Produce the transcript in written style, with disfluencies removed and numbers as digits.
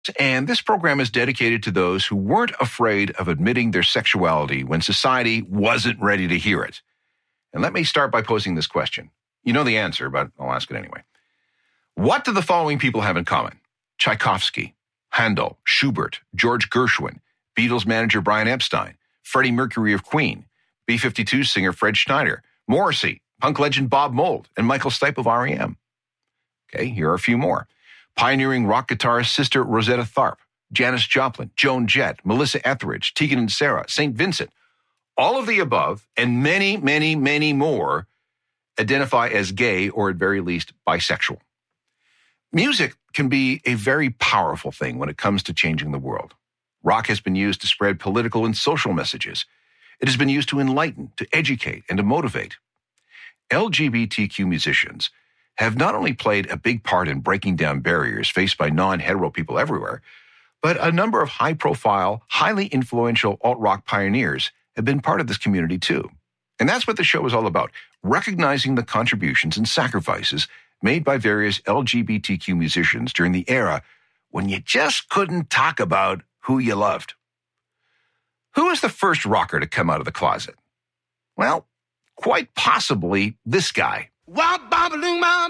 And this program is dedicated to those who weren't afraid of admitting their sexuality when society wasn't ready to hear it. And let me start by posing this question. You know the answer, but I'll ask it anyway. What do the following people have in common? Tchaikovsky, Handel, Schubert, George Gershwin, Beatles manager Brian Epstein, Freddie Mercury of Queen, B-52 singer Fred Schneider, Morrissey, punk legend Bob Mould, and Michael Stipe of R.E.M. Okay, here are a few more. Pioneering rock guitarist Sister Rosetta Tharpe, Janis Joplin, Joan Jett, Melissa Etheridge, Tegan and Sarah, St. Vincent. All of the above, and many, many, many more, identify as gay or at very least bisexual. Music can be a very powerful thing when it comes to changing the world. Rock has been used to spread political and social messages. It has been used to enlighten, to educate, and to motivate. LGBTQ musicians have not only played a big part in breaking down barriers faced by non-hetero people everywhere, but a number of high-profile, highly influential alt-rock pioneers have been part of this community too. And that's what the show is all about, recognizing the contributions and sacrifices made by various LGBTQ musicians during the era when you just couldn't talk about who you loved. Who was the first rocker to come out of the closet? Well, quite possibly this guy. Wop, bop, loom, bop.